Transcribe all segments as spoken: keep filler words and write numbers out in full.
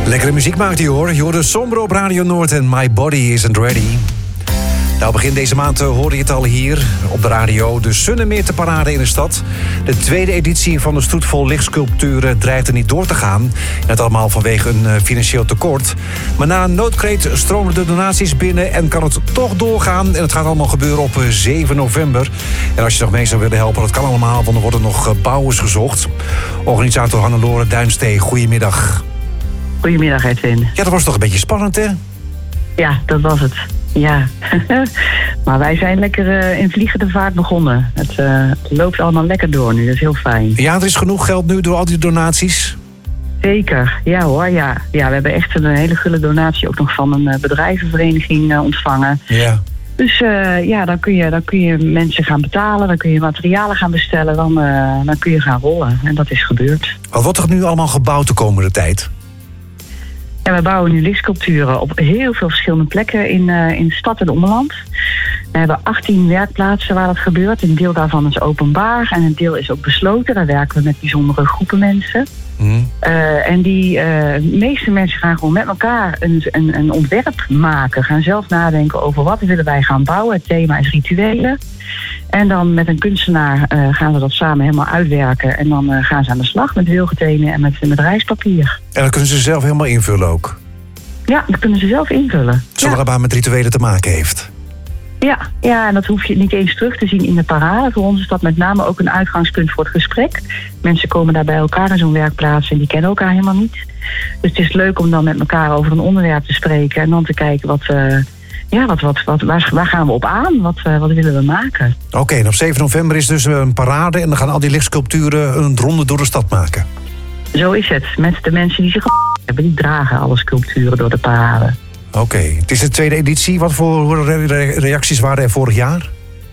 Lekkere muziek maakt hij hoor. Je hoorde Sombro op Radio Noord en My Body Isn't Ready. Nou, begin deze maand hoorde je het al hier op de radio. De Sunnemeerparade in de stad. De tweede editie van de stoet vol lichtsculpturen dreigt er niet door te gaan. Net allemaal vanwege een financieel tekort. Maar na een noodkreet stromen de donaties binnen en kan het toch doorgaan. En het gaat allemaal gebeuren op zeven november. En als je nog mee zou willen helpen, dat kan allemaal, want er worden nog bouwers gezocht. Organisator Hannelore Duinstee, goedemiddag. Goedemiddag, Edwin. Ja, dat was toch een beetje spannend, hè? Ja, dat was het. Ja, maar wij zijn lekker uh, in vliegende vaart begonnen. Het, uh, het loopt allemaal lekker door nu, dat is heel fijn. Ja, er is genoeg geld nu door al die donaties? Zeker, ja hoor, ja. Ja, we hebben echt een hele gulle donatie ook nog van een uh, bedrijvenvereniging uh, ontvangen. Ja. Dus uh, ja, dan kun, je, dan kun je mensen gaan betalen, dan kun je materialen gaan bestellen, dan, uh, dan kun je gaan rollen. En dat is gebeurd. Wat wordt er nu allemaal gebouwd de komende tijd? Ja, we bouwen nu lichtsculpturen op heel veel verschillende plekken in, uh, in de stad en omland. We hebben achttien werkplaatsen waar dat gebeurt. Een deel daarvan is openbaar en een deel is ook besloten. Daar werken we met bijzondere groepen mensen. Mm. Uh, en die uh, de meeste mensen gaan gewoon met elkaar een, een, een ontwerp maken. Gaan zelf nadenken over wat willen wij gaan bouwen. Het thema is rituelen. En dan met een kunstenaar uh, gaan we dat samen helemaal uitwerken. En dan uh, gaan ze aan de slag met wilgetenen en met, met rijstpapier. En dat kunnen ze zelf helemaal invullen ook? Ja, dat kunnen ze zelf invullen. Zonder dat het met rituelen te maken heeft? Ja, ja, en dat hoef je niet eens terug te zien in de parade. Voor ons is dat met name ook een uitgangspunt voor het gesprek. Mensen komen daar bij elkaar in zo'n werkplaats en die kennen elkaar helemaal niet. Dus het is leuk om dan met elkaar over een onderwerp te spreken en dan te kijken wat... Uh, Ja, wat, wat, wat, waar, waar gaan we op aan? Wat, uh, wat willen we maken? Oké, okay, en op zeven november is dus een parade en dan gaan al die lichtsculpturen een ronde door de stad maken. Zo is het. Met de mensen die zich hebben, die dragen alle sculpturen door de parade. Oké, okay. Het is de tweede editie. Wat voor reacties waren er vorig jaar?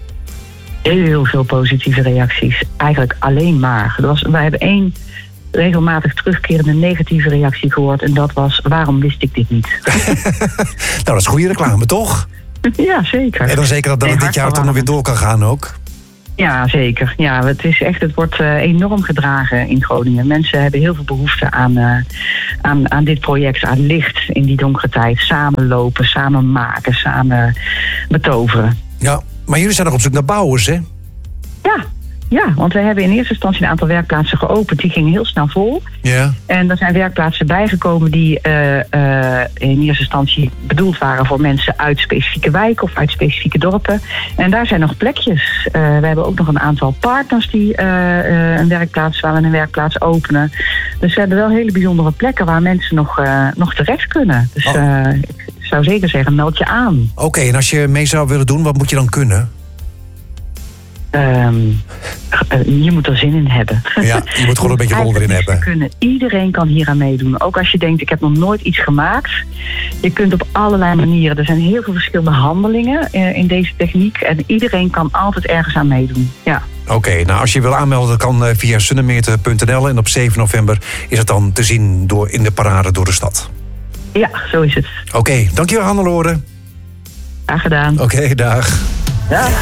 Heel, heel veel positieve reacties. Eigenlijk alleen maar. Er was, wij hebben één regelmatig terugkerende negatieve reactie gehoord. En dat was, waarom wist ik dit niet? Nou, dat is goede reclame, toch? Ja, zeker. En dan zeker dat, dat het dit jaar toch nog weer door kan gaan ook? Ja, zeker. Ja, het, is echt, het wordt uh, enorm gedragen in Groningen. Mensen hebben heel veel behoefte aan, uh, aan, aan dit project, aan licht in die donkere tijd. Samen lopen, samen maken, samen betoveren. Ja, maar jullie zijn nog op zoek naar bouwers, hè? Ja. Ja, want we hebben in eerste instantie een aantal werkplaatsen geopend. Die gingen heel snel vol. Ja. En er zijn werkplaatsen bijgekomen die uh, uh, in eerste instantie bedoeld waren voor mensen uit specifieke wijken of uit specifieke dorpen. En daar zijn nog plekjes. Uh, we hebben ook nog een aantal partners die uh, uh, een werkplaats, waar we een werkplaats openen. Dus we hebben wel hele bijzondere plekken waar mensen nog, uh, nog terecht kunnen. Dus oh. uh, ik zou zeker zeggen, meld je aan. Oké, okay, en als je mee zou willen doen, wat moet je dan kunnen? Um, je moet er zin in hebben. Ja, je moet gewoon een beetje rol erin hebben. Kunnen. Iedereen kan hier aan meedoen. Ook als je denkt, ik heb nog nooit iets gemaakt. Je kunt op allerlei manieren. Er zijn heel veel verschillende handelingen uh, in deze techniek. En iedereen kan altijd ergens aan meedoen. Ja. Oké, okay, nou als je wil aanmelden, dan kan via sunnemeer punt n l. En op zeven november is het dan te zien door, in de parade door de stad. Ja, zo is het. Oké, okay, dankjewel Hannelore. Graag gedaan. Oké, okay, dag. Dag.